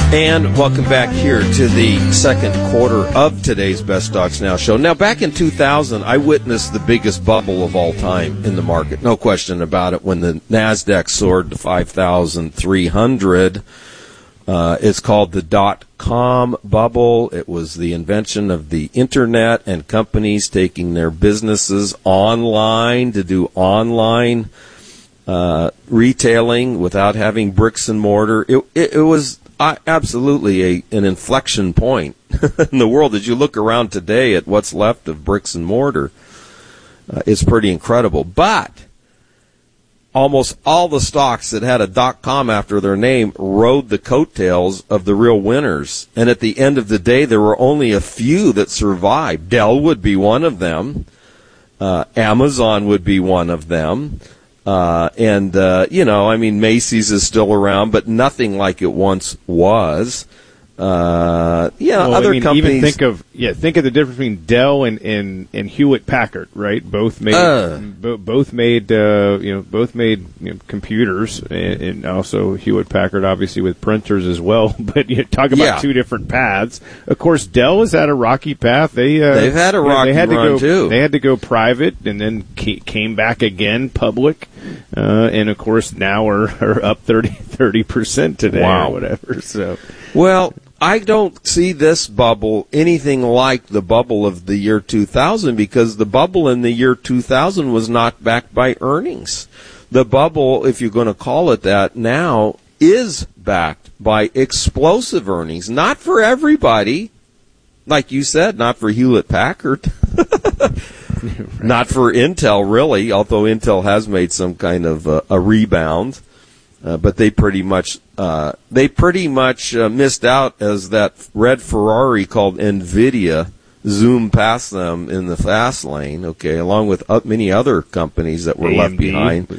And welcome back here to the second quarter of today's Best Stocks Now show. Now, back in 2000, I witnessed the biggest bubble of all time in the market. No question about it. When the NASDAQ soared to 5,300, it's called the dot-com bubble. It was the invention of the Internet and companies taking their businesses online to do online retailing without having bricks and mortar. It was absolutely an inflection point in the world. As you look around today at what's left of bricks and mortar, it's pretty incredible. But almost all the stocks that had a .com after their name rode the coattails of the real winners. And at the end of the day, there were only a few that survived. Dell would be one of them. Amazon would be one of them. Macy's is still around, but nothing like it once was. Other companies. Even think of the difference between Dell and Hewlett Packard, right? Both made computers, and also Hewlett Packard obviously with printers as well. But talk about two different paths. Of course, Dell has had a rocky path. They've had a rocky run too. They had to go private and then came back again public, and of course now are up 30% today or whatever. So well, I don't see this bubble anything like the bubble of the year 2000, because the bubble in the year 2000 was not backed by earnings. The bubble, if you're going to call it that now, is backed by explosive earnings. Not for everybody. Like you said, not for Hewlett Packard. Not for Intel, really, although Intel has made some kind of a rebound. But they pretty much missed out as that red Ferrari called NVIDIA zoomed past them in the fast lane, along with many other companies that were left behind.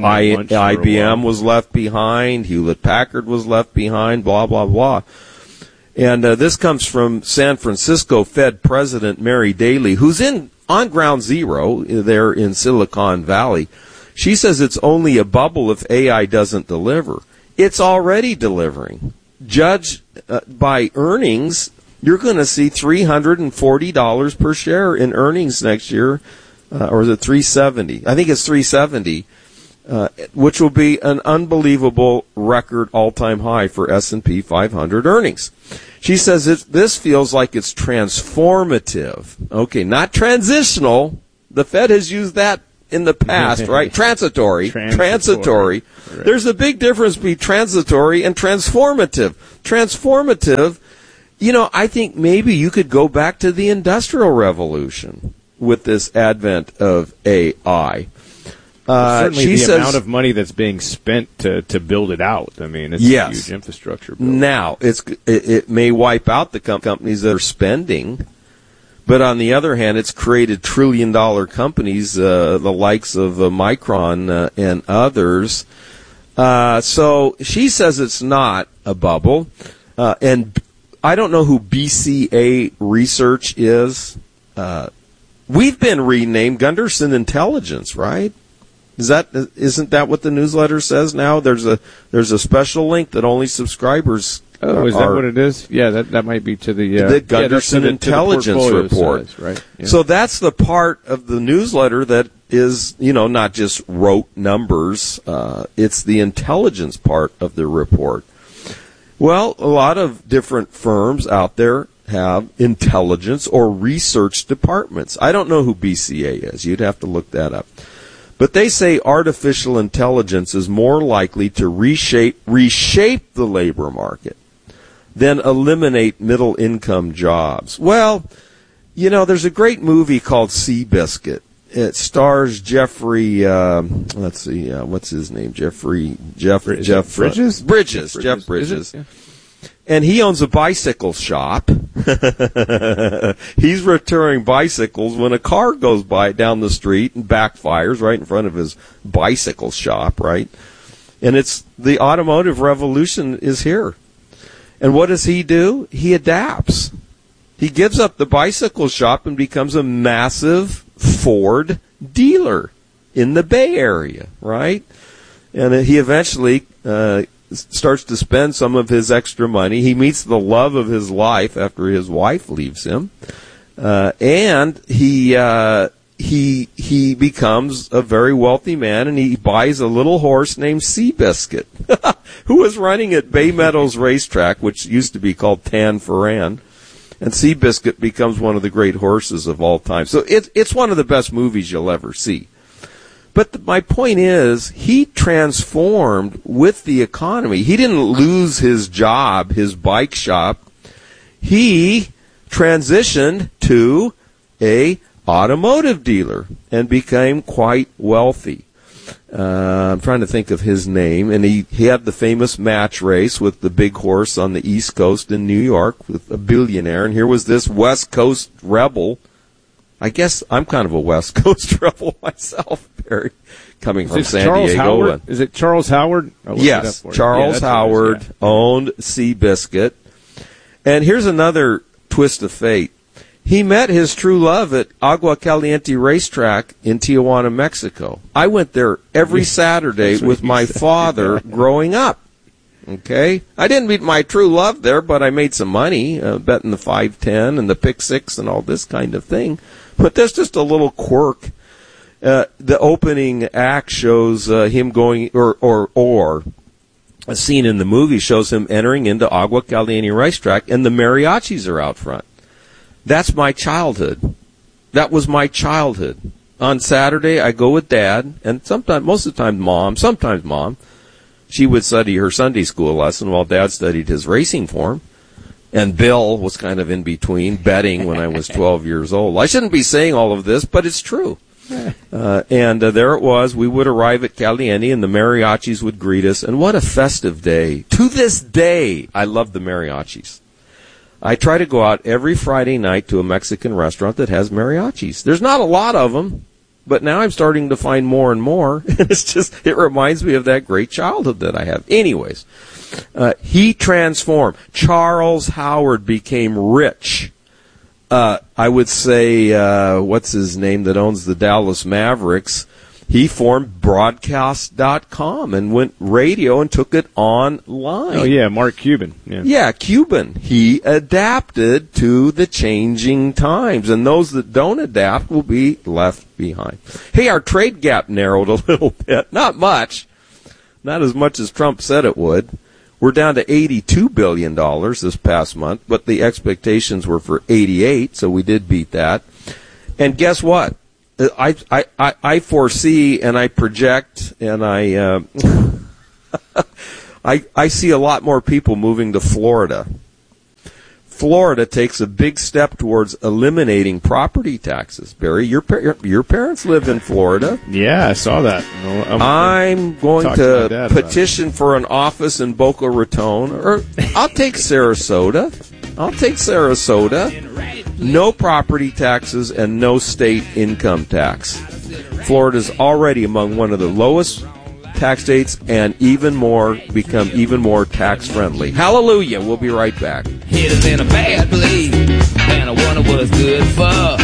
IBM was left behind, Hewlett Packard was left behind, blah, blah, blah. And this comes from San Francisco Fed President Mary Daly, who's on ground zero there in Silicon Valley. She says it's only a bubble if AI doesn't deliver. It's already delivering. Judged by earnings, you're going to see $340 per share in earnings next year, or is it $370? I think it's $370, which will be an unbelievable record all-time high for S&P 500 earnings. She says this feels like it's transformative. Okay, not transitional. The Fed has used that in the past, right? Transitory. Right. There's a big difference between transitory and transformative. Transformative, I think maybe you could go back to the Industrial Revolution with this advent of AI. Certainly the amount of money that's being spent to build it out. I mean, it's a huge infrastructure bill. Now, it may wipe out the companies that are spending. But on the other hand, it's created trillion-dollar companies, the likes of Micron and others. So she says it's not a bubble. And I don't know who BCA Research is. We've been renamed Gunderson Intelligence, right? Isn't that what the newsletter says now? There's a special link that only subscribers. Oh, is that what it is? Yeah, that might be to the Gunderson Intelligence report. Size, right? Yeah. So that's the part of the newsletter that is, not just rote numbers. It's the intelligence part of the report. Well, a lot of different firms out there have intelligence or research departments. I don't know who BCA is. You'd have to look that up. But they say artificial intelligence is more likely to reshape the labor market than eliminate middle-income jobs. Well, there's a great movie called Seabiscuit. It stars Jeffrey, what's his name? Jeff Bridges? Jeff Bridges. Yeah. And he owns a bicycle shop. He's repairing bicycles when a car goes by down the street and backfires right in front of his bicycle shop, right? And it's the automotive revolution is here. And what does he do? He adapts. He gives up the bicycle shop and becomes a massive Ford dealer in the Bay Area, right? And he eventually starts to spend some of his extra money. He meets the love of his life after his wife leaves him, and he becomes a very wealthy man, and he buys a little horse named Seabiscuit, who was running at Bay Meadows Racetrack, which used to be called Tan Foran. And Seabiscuit becomes one of the great horses of all time. So it's one of the best movies you'll ever see. But my point is, he transformed with the economy. He didn't lose his job, his bike shop. He transitioned to a automotive dealer and became quite wealthy. I'm trying to think of his name, and he had the famous match race with the big horse on the East Coast in New York with a billionaire, and here was this West Coast rebel. I guess I'm kind of a West Coast rebel myself, Barry, coming from San Diego. Is it Charles Howard? Yes, Charles Howard owned Seabiscuit. And here's another twist of fate. He met his true love at Agua Caliente Racetrack in Tijuana, Mexico. I went there every Saturday with my father growing up. Okay? I didn't meet my true love there, but I made some money betting the 5-10 and the pick six and all this kind of thing. But there's just a little quirk. The opening act shows him going, or a scene in the movie shows him entering into Agua Caliente Racetrack, and the mariachis are out front. That's my childhood. That was my childhood. On Saturday, I go with Dad, and most of the time Mom. She would study her Sunday school lesson while Dad studied his racing form. And Bill was kind of in between, betting when I was 12 years old. I shouldn't be saying all of this, but it's true. And there it was. We would arrive at Caliente, and the mariachis would greet us. And what a festive day. To this day, I love the mariachis. I try to go out every Friday night to a Mexican restaurant that has mariachis. There's not a lot of them, but now I'm starting to find more and more. It reminds me of that great childhood that I have. Anyways, he transformed. Charles Howard became rich. I would say, what's his name that owns the Dallas Mavericks? He formed Broadcast.com and went radio and took it online. Oh, yeah, Mark Cuban. Yeah, Cuban. He adapted to the changing times, and those that don't adapt will be left behind. Hey, our trade gap narrowed a little bit. Not much. Not as much as Trump said it would. We're down to $82 billion this past month, but the expectations were for 88, so we did beat that. And guess what? I foresee and I project and I see a lot more people moving to Florida. Florida takes a big step towards eliminating property taxes. Barry, your parents live in Florida. Yeah, I saw that. I'm going to petition for an office in Boca Raton, or I'll take Sarasota. No property taxes and no state income tax. Florida's already among one of the lowest tax states and become even more tax friendly. Hallelujah. We'll be right back. It is in a bad place, and I wonder what's good for.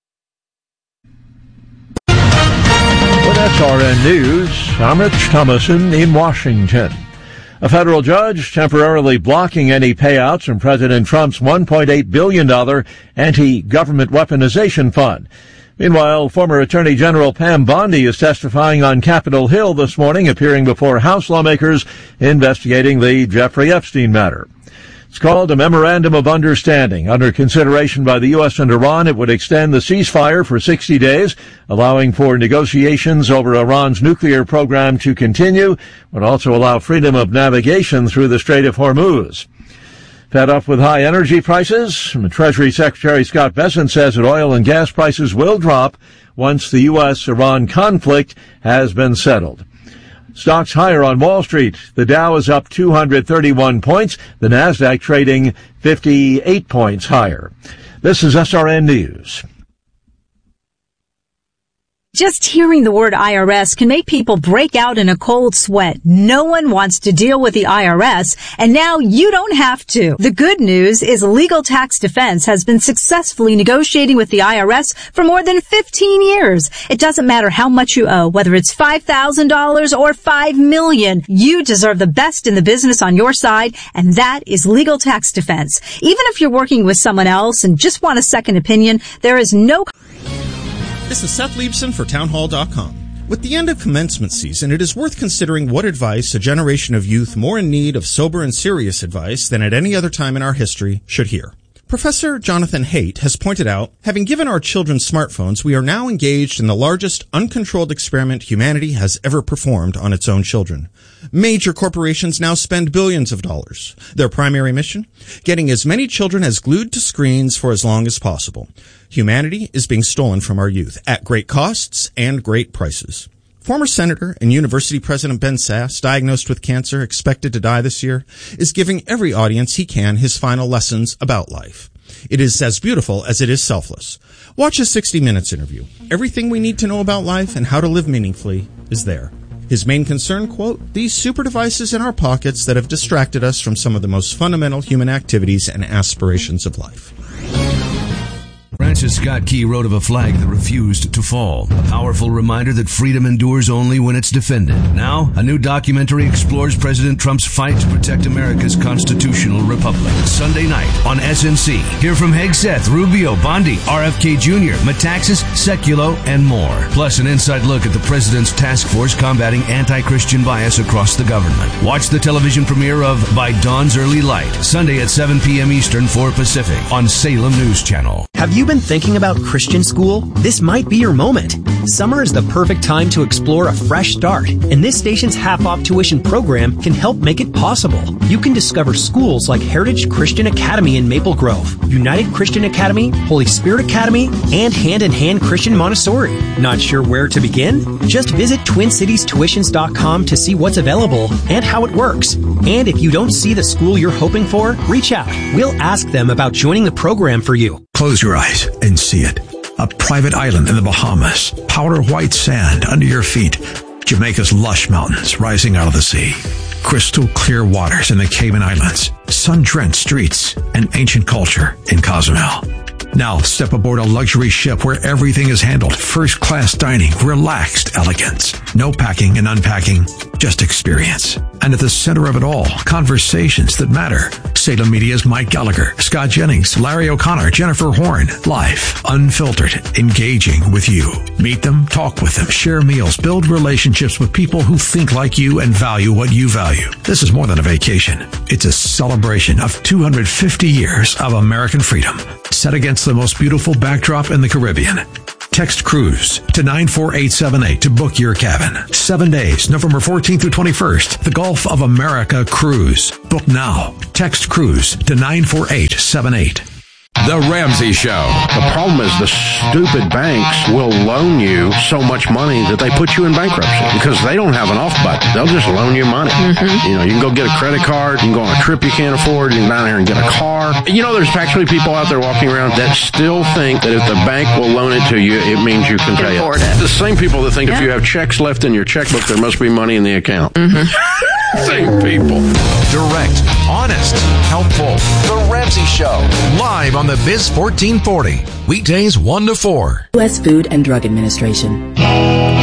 With SRN News, I'm Rich Thomason in Washington. A federal judge temporarily blocking any payouts from President Trump's $1.8 billion anti-government weaponization fund. Meanwhile, former Attorney General Pam Bondi is testifying on Capitol Hill this morning, appearing before House lawmakers investigating the Jeffrey Epstein matter. It's called a Memorandum of Understanding. Under consideration by the U.S. and Iran, it would extend the ceasefire for 60 days, allowing for negotiations over Iran's nuclear program to continue, would also allow freedom of navigation through the Strait of Hormuz. Fed up with high energy prices, Treasury Secretary Scott Bessent says that oil and gas prices will drop once the U.S.-Iran conflict has been settled. Stocks higher on Wall Street. The Dow is up 231 points. The Nasdaq trading 58 points higher. This is SRN News. Just hearing the word IRS can make people break out in a cold sweat. No one wants to deal with the IRS, and now you don't have to. The good news is Legal Tax Defense has been successfully negotiating with the IRS for more than 15 years. It doesn't matter how much you owe, whether it's $5,000 or $5 million. You deserve the best in the business on your side, and that is Legal Tax Defense. Even if you're working with someone else and just want a second opinion, there is no... This is Seth Liebson for Townhall.com. With the end of commencement season, it is worth considering what advice a generation of youth more in need of sober and serious advice than at any other time in our history should hear. Professor Jonathan Haidt has pointed out, having given our children smartphones, we are now engaged in the largest uncontrolled experiment humanity has ever performed on its own children. Major corporations now spend billions of dollars. Their primary mission? Getting as many children as glued to screens for as long as possible. Humanity is being stolen from our youth at great costs and great prices. Former Senator and University President Ben Sasse, diagnosed with cancer, expected to die this year, is giving every audience he can his final lessons about life. It is as beautiful as it is selfless. Watch his 60 Minutes interview. Everything we need to know about life and how to live meaningfully is there. His main concern, quote, these super devices in our pockets that have distracted us from some of the most fundamental human activities and aspirations of life. Francis Scott Key wrote of a flag that refused to fall, a powerful reminder that freedom endures only when it's defended. Now, a new documentary explores President Trump's fight to protect America's constitutional republic. Sunday night on SNC. Hear from Hegseth, Rubio, Bondi, RFK Jr., Metaxas, Seculo, and more. Plus an inside look at the president's task force combating anti-Christian bias across the government. Watch the television premiere of By Dawn's Early Light, Sunday at 7 p.m. Eastern, 4 Pacific, on Salem News Channel. Have you been thinking about Christian school? This might be your moment. Summer is the perfect time to explore a fresh start, and this station's half-off tuition program can help make it possible. You can discover schools like Heritage Christian Academy in Maple Grove, United Christian Academy, Holy Spirit Academy, and Hand in Hand Christian Montessori. Not sure where to begin? Just visit TwinCitiesTuitions.com to see what's available and how it works. And if you don't see the school you're hoping for, reach out. We'll ask them about joining the program for you. Close your eyes and see it. A private island in the Bahamas. Powder white sand under your feet. Jamaica's lush mountains rising out of the sea. Crystal clear waters in the Cayman Islands. Sun-drenched streets and ancient culture in Cozumel. Now step aboard a luxury ship where everything is handled. First-class dining, relaxed elegance. No packing and unpacking, just experience. And at the center of it all, conversations that matter. Salem Media's Mike Gallagher, Scott Jennings, Larry O'Connor, Jennifer Horn. Live, unfiltered, engaging with you. Meet them, talk with them, share meals, build relationships with people who think like you and value what you value. This is more than a vacation. It's a celebration of 250 years of American freedom, set against the most beautiful backdrop in the Caribbean. Text cruise to 94878 to book your cabin. 7 days, November 14th through 21st. The Gulf of America Cruise. Book now. Text cruise to 94878. The Ramsey Show. The problem is the stupid banks will loan you so much money that they put you in bankruptcy because they don't have an off button. They'll just loan you money. Mm-hmm. You know, you can go get a credit card. You can go on a trip you can't afford. You can go down there and get a car. You know, there's actually people out there walking around that still think that if the bank will loan it to you, it means you can pay it. The same people that think if you have checks left in your checkbook, there must be money in the account. Mm-hmm. Same people. Direct, honest, helpful. The Ramsey Show. Live on the Biz 1440. Weekdays 1 to 4. U.S. Food and Drug Administration.